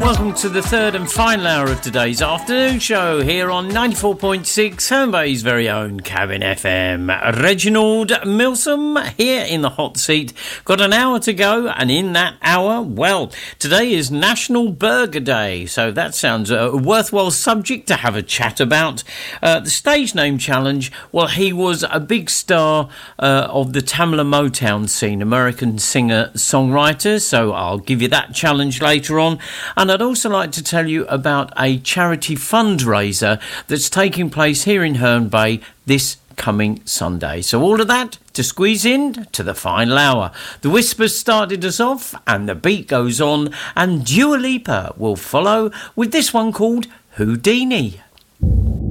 welcome to the third and final hour of today's afternoon show here on 94.6 Herne Bay's very own Cabin FM. Reginald Milsom here in the hot seat. Got an hour to go, and in that hour, well, today is National Burger Day, so that sounds a worthwhile subject to have a chat about. The stage name challenge, well, he was a big star of the Tamla Motown scene, American singer-songwriter, so I'll give you that challenge later on. And I'd also like to tell you about a charity fundraiser that's taking place here in Herne Bay this coming Sunday. So all of that to squeeze in to the final hour. The Whispers started us off and the beat goes on, and Dua Lipa will follow with this one called Houdini.